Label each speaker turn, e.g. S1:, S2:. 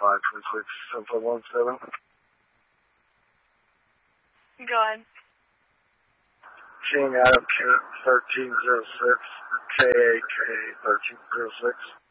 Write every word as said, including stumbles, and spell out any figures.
S1: five two six seven one seven.
S2: Go ahead.
S1: King Adam King thirteen zero six K A K thirteen zero six.